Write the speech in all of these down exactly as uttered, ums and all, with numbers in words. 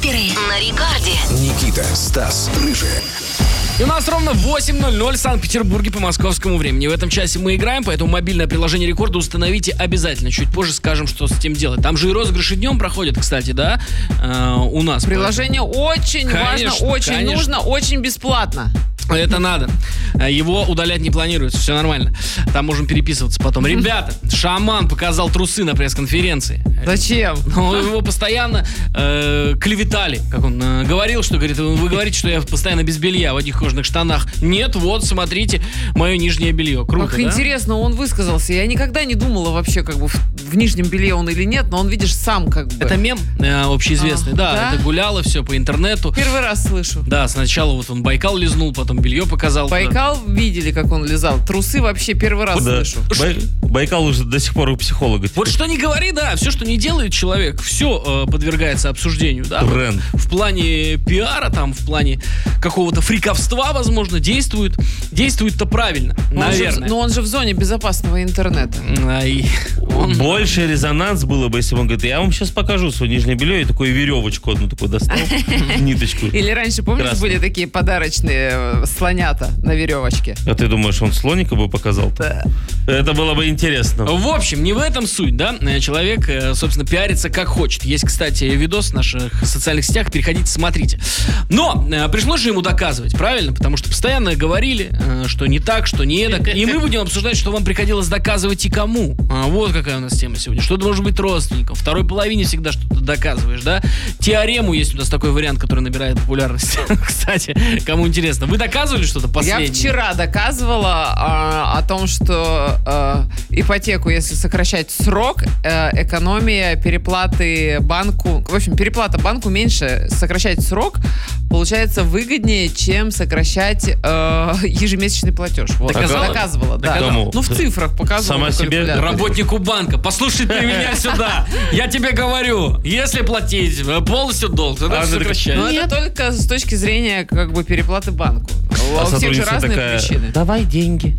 Вейкаперы на рекорде. Никита, Стас, Рыжая. И у нас ровно восемь ноль ноль в Санкт-Петербурге по московскому времени. В этом часе мы играем, поэтому мобильное приложение Рекорда установите обязательно. Чуть позже скажем, что с этим делать. Там же и розыгрыши днем проходят, кстати, да, э, у нас. Приложение поэтому... очень конечно, важно, очень конечно. нужно, очень бесплатно. Это надо. Его удалять не планируется, все нормально. Там можем переписываться потом. Ребята, шаман показал трусы на пресс-конференции. Зачем? Ну, его постоянно э, клеветали. Как он э, говорил, что говорит, вы говорите, что я постоянно без белья в одних кожаных штанах. Нет, вот, смотрите, мое нижнее белье. Круто, Как да? интересно, он высказался. Я никогда не думала вообще, как бы, в, в нижнем белье он или нет, но он, видишь, сам как бы. Это мем э, общеизвестный, А, да, да? это гуляло все по интернету. Первый раз слышу. Да, сначала вот он Байкал лизнул, потом белье показал. Байкал видели, как он лизал. Трусы вообще первый раз Да. слышу. Бай- Байкал уже до сих пор у психолога. Вот что не говори, да, все, что не делает человек, все э, подвергается обсуждению, да. Тренд. В плане пиара, там, в плане какого-то фриковства, возможно, действует. Действует-то правильно, Но он же в- наверное. но он же в зоне безопасного интернета. Ай, он- Больше резонанс было бы, если бы он говорит, я вам сейчас покажу свое нижнее белье, и такую веревочку одну такую достал, ниточку. Или раньше, помнишь, Красный. были такие подарочные э, слонята на веревочке? А ты думаешь, он слоника бы показал-то? Это было бы интересно. В общем, не в этом суть, да. Э, Человек, э, собственно, пиарится как хочет. Есть, кстати, видос в наших социальных сетях, переходите, смотрите. Но э, пришлось же ему доказывать, правильно? Потому что постоянно говорили, э, что не так, что не эдак. И мы будем обсуждать, что вам приходилось доказывать и кому. А, вот какая у нас тема сегодня. Что должен быть родственником. Второй половине всегда что-то доказываешь, да. Теорему есть у нас такой вариант, который набирает популярность. Кстати, кому интересно. Вы доказывали что-то последнее? Я вчера доказывала а, о том, что а, ипотеку, если сокращать срок, э, экономия переплаты банку, в общем, переплата банку меньше, сокращать срок получается выгоднее, чем сокращать э, ежемесячный платеж. Вот. Доказала? Доказывала, да. Кому? Ну, в цифрах показывала. Сама себе Работнику банка. Послушай ты меня сюда. Я тебе говорю, если платить полностью долг, тогда А, все ну, так- сокращается. Но это только с точки зрения как бы переплаты банку. А У всех же сотрудница разные такая, причины. давай деньги.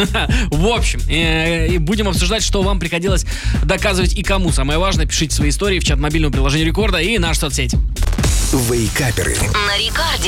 В общем, э, и будем обсуждать, что вам приходилось доказывать и кому. Самое важное, пишите свои истории в чат мобильного приложения Рекорда и наши соцсети. Вейкаперы. На рекорде.